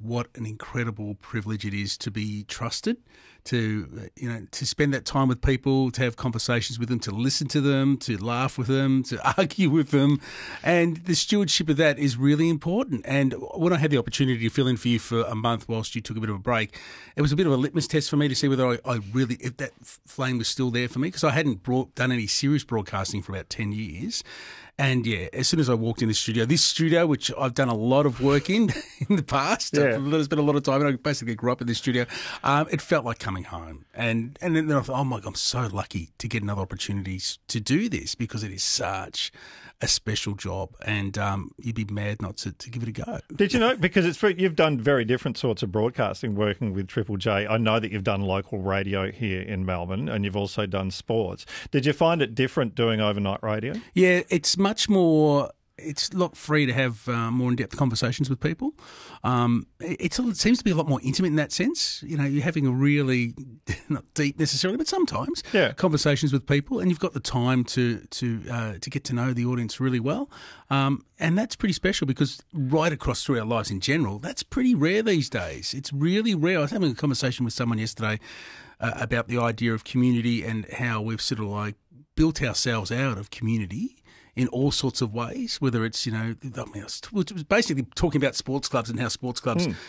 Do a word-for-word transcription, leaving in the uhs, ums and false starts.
what an incredible privilege it is to be trusted, to you know, to spend that time with people, to have conversations with them, to listen to them, to laugh with them, to argue with them, and the stewardship of that is really important. And when I had the opportunity to fill in for you for a month whilst you took a bit of a break, it was a bit of a litmus test for me to see whether I, I really, if that flame was still there for me, because I hadn't brought, done any serious broadcasting for about ten years. And yeah, as soon as I walked in the studio, this studio, which I've done a lot of work in in the past, yeah. I've spent a lot of time, and I basically grew up in this studio, um, it felt like coming home. And and then I thought, oh my God, I'm so lucky to get another opportunity to do this, because it is such a special job, and um, you'd be mad not to, to give it a go. Did you know, because it's you've done very different sorts of broadcasting working with Triple J. I know that you've done local radio here in Melbourne, and you've also done sports. Did you find it different doing overnight radio? Yeah, it's much more... It's a lot free to have uh, more in-depth conversations with people. Um, it's, it seems to be a lot more intimate in that sense. You know, you're having a really, not deep necessarily, but sometimes, yeah. conversations with people, and you've got the time to to uh, to get to know the audience really well. Um, and that's pretty special, because right across through our lives in general, that's pretty rare these days. It's really rare. I was having a conversation with someone yesterday uh, about the idea of community and how we've sort of like built ourselves out of community in all sorts of ways, whether it's, you know, I mean, it was basically talking about sports clubs and how sports clubs, mm.